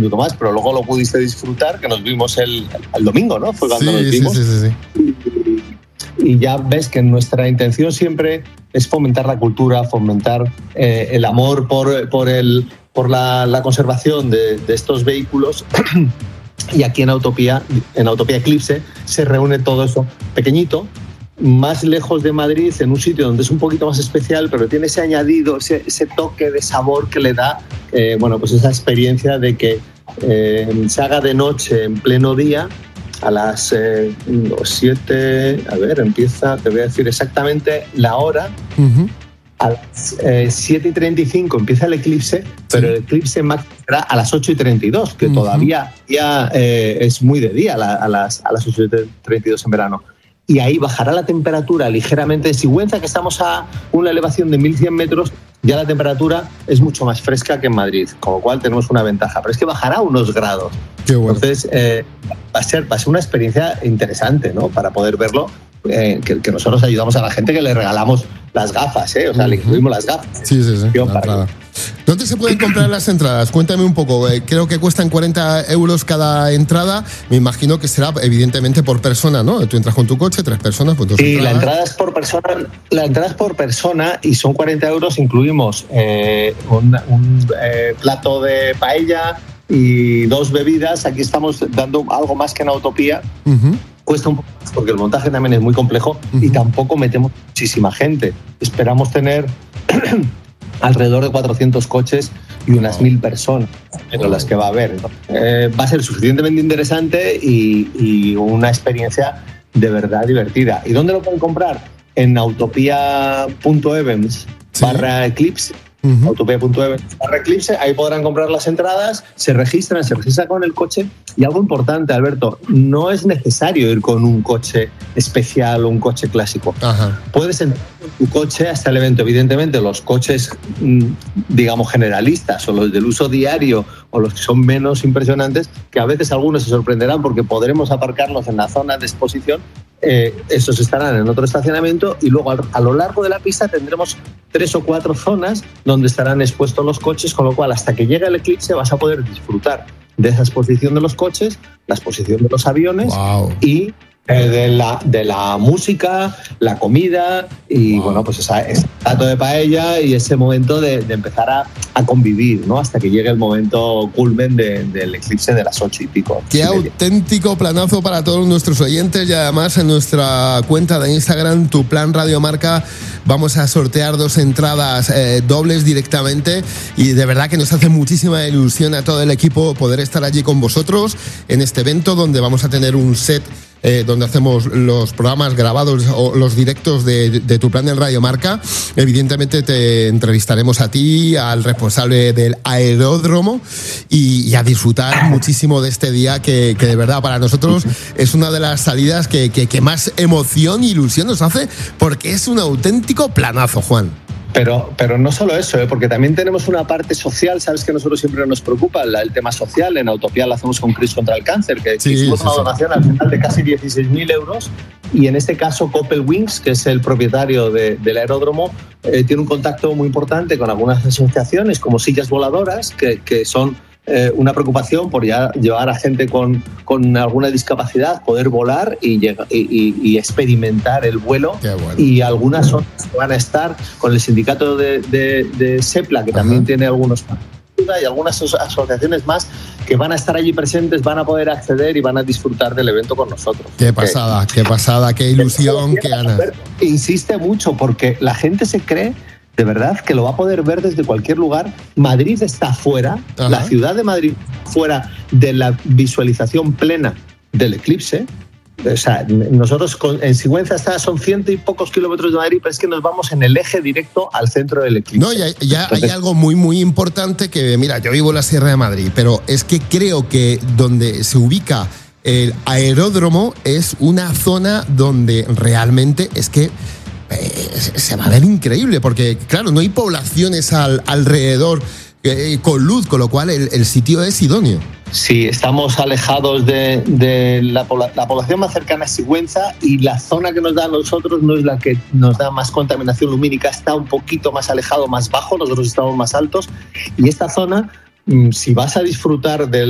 minuto más, pero luego lo pudiste disfrutar, que nos vimos el domingo, ¿no? Fue cuando nos vimos. Sí. Y ya ves que nuestra intención siempre es fomentar la cultura, fomentar el amor por la conservación de estos vehículos. Y aquí en Autopía Eclipse se reúne todo eso pequeñito, más lejos de Madrid, en un sitio donde es un poquito más especial, pero tiene ese añadido, ese toque de sabor que le da, pues esa experiencia de que se haga de noche en pleno día. A las 7, empieza, te voy a decir exactamente la hora. Uh-huh. A las 7:35 empieza el eclipse, pero el eclipse máximo será a las 8:32, que todavía ya es muy de día a las 8:32 en verano. Y ahí bajará la temperatura ligeramente. En Sigüenza, que estamos a una elevación de 1.100 metros, ya la temperatura es mucho más fresca que en Madrid, con lo cual tenemos una ventaja. Pero es que bajará unos grados. Qué bueno. Entonces, va a ser una experiencia interesante, ¿no? Para poder verlo, que nosotros ayudamos a la gente, que le regalamos las gafas, o sea, le incluimos las gafas. Sí. ¿Dónde se pueden comprar las entradas? Cuéntame un poco. Creo que cuestan 40 euros cada entrada. Me imagino que será, evidentemente, por persona, ¿no? Tú entras con tu coche, 3 personas, pues 2 entradas. Sí, la entrada es por persona y son 40 euros. Incluimos un plato de paella y 2 bebidas. Aquí estamos dando algo más que en Autopía. Uh-huh. Cuesta un poco más porque el montaje también es muy complejo y tampoco metemos muchísima gente. Esperamos tener alrededor de 400 coches y unas 1.000 personas entre las que va a haber. Va a ser suficientemente interesante y una experiencia de verdad divertida. ¿Y dónde lo pueden comprar? En autopia.events/eclipse. Uh-huh. Autopia.events/eclipse, ahí podrán comprar las entradas, se registran con el coche. Y algo importante, Alberto, no es necesario ir con un coche especial o un coche clásico. Ajá. Puedes entrar con tu coche hasta el evento. Evidentemente, los coches, digamos, generalistas o los del uso diario o los que son menos impresionantes, que a veces algunos se sorprenderán porque podremos aparcarlos en la zona de exposición. Esos estarán en otro estacionamiento y luego a lo largo de la pista tendremos 3 o 4 zonas donde estarán expuestos los coches, con lo cual hasta que llegue el eclipse vas a poder disfrutar de esa exposición de los coches, la exposición de los aviones. Wow. Y de la música, la comida y bueno, pues ese plato de paella y ese momento de empezar a convivir, ¿no? Hasta que llegue el momento culmen del eclipse de las 8 y pico. Qué auténtico planazo para todos nuestros oyentes, y además en nuestra cuenta de Instagram, Tu Plan Radio Marca, vamos a sortear 2 entradas dobles directamente, y de verdad que nos hace muchísima ilusión a todo el equipo poder estar allí con vosotros en este evento, donde vamos a tener un set donde hacemos los programas grabados o los directos de Tu Plan en Radio Marca. Evidentemente te entrevistaremos a ti, al responsable del aeródromo, y a disfrutar muchísimo de este día que de verdad para nosotros es una de las salidas que más emoción e ilusión nos hace, porque es un auténtico planazo, Juan. Pero no solo eso, porque también tenemos una parte social. Sabes que a nosotros siempre nos preocupa el tema social. En Autopía lo hacemos con Cris contra el Cáncer, que hicimos una donación al final de casi 16.000 euros. Y en este caso, Coppel Wings, que es el propietario del aeródromo, tiene un contacto muy importante con algunas asociaciones como Sillas Voladoras, que son una preocupación por llevar a gente con alguna discapacidad, poder volar y experimentar el vuelo. Bueno. Y algunas zonas van a estar con el sindicato de SEPLA, que también tiene algunos, y algunas asociaciones más que van a estar allí presentes, van a poder acceder y van a disfrutar del evento con nosotros. Qué pasada, qué ilusión, qué ganas. Insiste mucho porque la gente se cree de verdad que lo va a poder ver desde cualquier lugar. Madrid está fuera, la ciudad de Madrid fuera de la visualización plena del eclipse. O sea, nosotros en Sigüenza son 100 y pocos kilómetros de Madrid, pero es que nos vamos en el eje directo al centro del eclipse. No, ya hay algo muy, muy importante que, mira, yo vivo en la Sierra de Madrid, pero es que creo que donde se ubica el aeródromo es una zona donde realmente es que se va a ver increíble, porque claro, no hay poblaciones alrededor con luz, con lo cual el sitio es idóneo. Sí, estamos alejados de la población más cercana a Sigüenza, y la zona que nos da a nosotros no es la que nos da más contaminación lumínica, está un poquito más alejado, más bajo, nosotros estamos más altos, y esta zona, si vas a disfrutar del